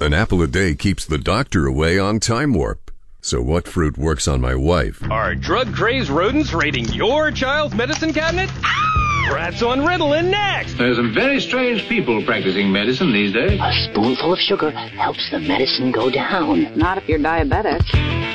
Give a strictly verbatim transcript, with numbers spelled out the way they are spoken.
An apple a day keeps the doctor away on Time Warp. So what fruit works on my wife? Are drug-crazed rodents raiding your child's medicine cabinet? Rats on Ritalin next! There's some very strange people practicing medicine these days. A spoonful of sugar helps the medicine go down. Not if you're diabetic.